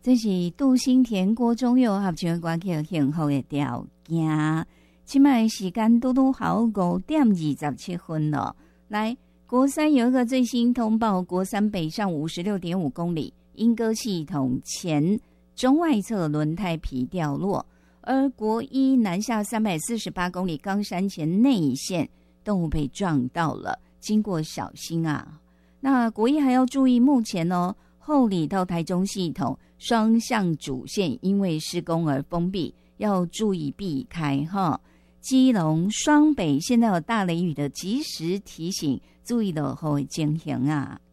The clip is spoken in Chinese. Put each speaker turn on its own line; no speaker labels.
这是杜新田国中幼合唱歌曲幸福的条件。现在时间嘟嘟好5:27了。来，国三有一个最新通报，国三北上56.5公里，莺歌系统前中外侧轮胎皮掉落，而国一南下348公里，冈山前内线动物被撞到了，经过小心啊。那国一还要注意，目前后里到台中系统双向主线因为施工而封闭，要注意避开哈。基隆双北现在有大雷雨的及时提醒，注意落雨的情形啊。